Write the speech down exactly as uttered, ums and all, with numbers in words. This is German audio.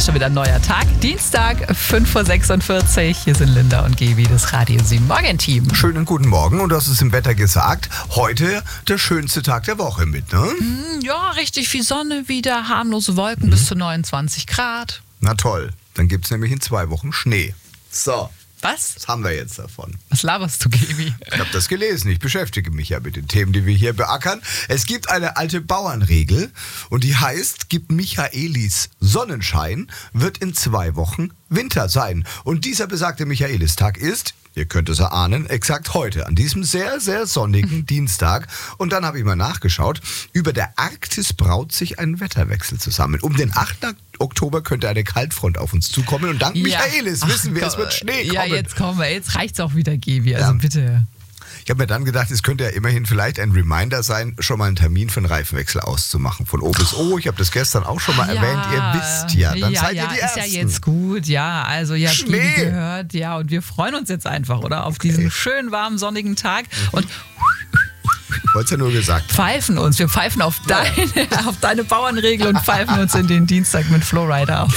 schon wieder ein neuer Tag. Dienstag, fünf Uhr sechsundvierzig. Hier sind Linda und Gaby, das Radio sieben Morgen-Team. Schönen guten Morgen und du hast es im Wetter gesagt. Heute der schönste Tag der Woche mit, ne? Ja, richtig viel Sonne wieder, harmlose Wolken mhm. bis zu neunundzwanzig Grad. Na toll, dann gibt es nämlich in zwei Wochen Schnee. So. Was? Was haben wir jetzt davon? Was laberst du, Gaby? Ich habe das gelesen. Ich beschäftige mich ja mit den Themen, die wir hier beackern. Es gibt eine alte Bauernregel und die heißt, gibt Michaelis Sonnenschein, wird in zwei Wochen Winter sein. Und dieser besagte Michaelistag ist, ihr könnt es erahnen, exakt heute, an diesem sehr, sehr sonnigen Dienstag. Und dann habe ich mal nachgeschaut, über der Arktis braut sich ein Wetterwechsel zusammen. Um den achten Oktober könnte eine Kaltfront auf uns zukommen und dank ja. Michaelis wissen wir, Ach, es wird Schnee kommen. Ja, jetzt kommen wir, jetzt reicht's auch wieder, Gaby, also ja. bitte. Ich habe mir dann gedacht, es könnte ja immerhin vielleicht ein Reminder sein, schon mal einen Termin für einen Reifenwechsel auszumachen. Von O bis O, ich habe das gestern auch schon mal ja, erwähnt, ihr wisst ja, dann ja, seid ja, ihr die ist Ersten. Ja jetzt gut, ja, also ihr habt Gaby gehört, ja, und wir freuen uns jetzt einfach, oder, auf okay. diesen schönen, warmen, sonnigen Tag mhm. und wollt's ja nur gesagt. Pfeifen uns, wir pfeifen auf, deine, ja. auf deine Bauernregel und pfeifen uns in den Dienstag mit Flowrider auf